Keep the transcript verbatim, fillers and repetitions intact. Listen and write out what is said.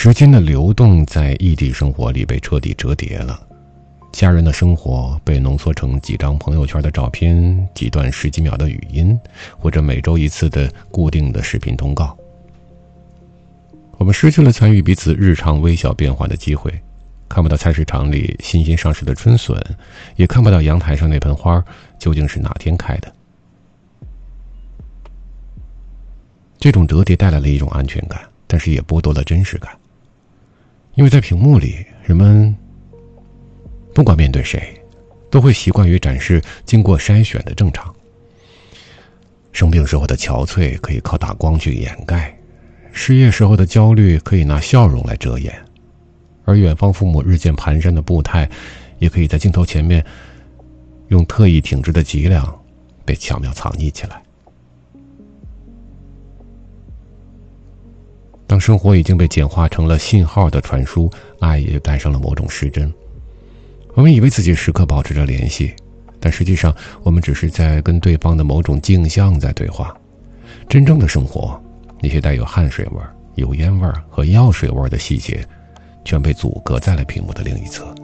时间的流动在异地生活里被彻底折叠了，家人的生活被浓缩成几张朋友圈的照片，几段十几秒的语音，或者每周一次的固定的视频通告。我们失去了参与彼此日常微小变化的机会，看不到菜市场里新鲜上市的春笋，也看不到阳台上那盆花究竟是哪天开的。这种折叠带来了一种安全感，但是也剥夺了真实感。因为在屏幕里，人们不管面对谁，都会习惯于展示经过筛选的正常。生病时候的憔悴可以靠打光去掩盖，失业时候的焦虑可以拿笑容来遮掩，而远方父母日渐蹒跚的步态，也可以在镜头前面用特意挺直的脊梁被巧妙藏匿起来。当生活已经被简化成了信号的传输，爱也带上了某种失真。我们以为自己时刻保持着联系，但实际上我们只是在跟对方的某种镜像在对话。真正的生活，那些带有汗水味、油烟味和药水味的细节，全被阻隔在了屏幕的另一侧。